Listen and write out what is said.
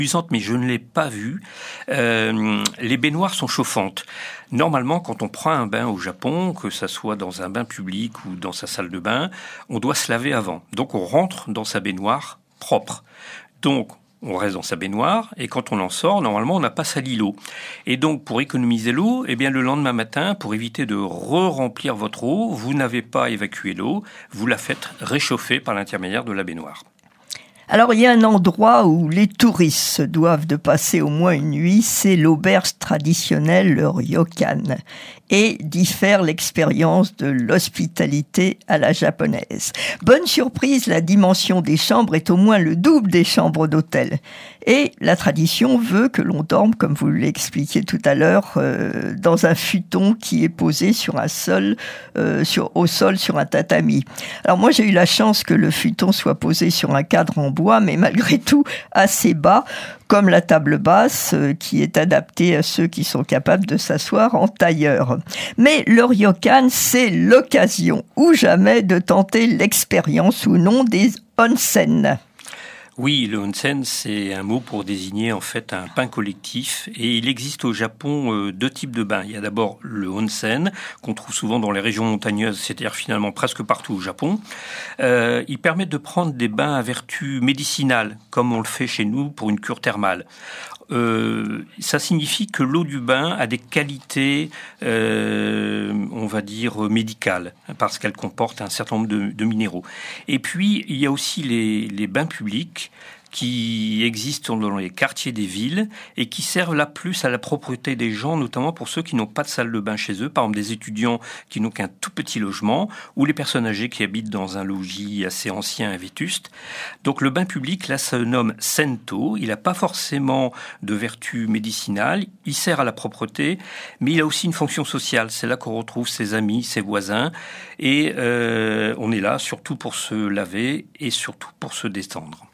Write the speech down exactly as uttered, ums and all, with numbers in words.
Mais je ne l'ai pas vu. Euh, les baignoires sont chauffantes. Normalement, quand on prend un bain au Japon, que ça soit dans un bain public ou dans sa salle de bain, on doit se laver avant. Donc on rentre dans sa baignoire propre. Donc on reste dans sa baignoire et quand on en sort, normalement, on n'a pas sali l'eau. Et donc, pour économiser l'eau, eh bien, le lendemain matin, pour éviter de re-remplir votre eau, vous n'avez pas évacué l'eau, vous la faites réchauffer par l'intermédiaire de la baignoire. Alors, il y a un endroit où les touristes se doivent de passer au moins une nuit, c'est l'auberge traditionnelle, le ryokan, et d'y faire l'expérience de l'hospitalité à la japonaise. Bonne surprise, la dimension des chambres est au moins le double des chambres d'hôtel. Et la tradition veut que l'on dorme, comme vous l'expliquiez tout à l'heure, euh, dans un futon qui est posé sur un sol, euh, sur, au sol sur un tatami. Alors moi, j'ai eu la chance que le futon soit posé sur un cadre en bois, mais malgré tout assez bas, comme la table basse, euh, qui est adaptée à ceux qui sont capables de s'asseoir en tailleur. Mais le ryokan, c'est l'occasion ou jamais de tenter l'expérience ou non des onsen. Oui, le onsen, c'est un mot pour désigner en fait un bain collectif et il existe au Japon euh, deux types de bains. Il y a d'abord le onsen, qu'on trouve souvent dans les régions montagneuses, c'est-à-dire finalement presque partout au Japon. Euh, il permet de prendre des bains à vertu médicinale, comme on le fait chez nous pour une cure thermale. Euh, ça signifie que l'eau du bain a des qualités, euh, on va dire, médicales, parce qu'elle comporte un certain nombre de, de minéraux. Et puis, il y a aussi les, les bains publics qui existent dans les quartiers des villes et qui servent là plus à la propreté des gens, notamment pour ceux qui n'ont pas de salle de bain chez eux, par exemple des étudiants qui n'ont qu'un tout petit logement ou les personnes âgées qui habitent dans un logis assez ancien et vétuste. Donc le bain public, là, se nomme Sento. Il n'a pas forcément de vertu médicinale, il sert à la propreté, mais il a aussi une fonction sociale. C'est là qu'on retrouve ses amis, ses voisins et euh, on est là surtout pour se laver et surtout pour se détendre.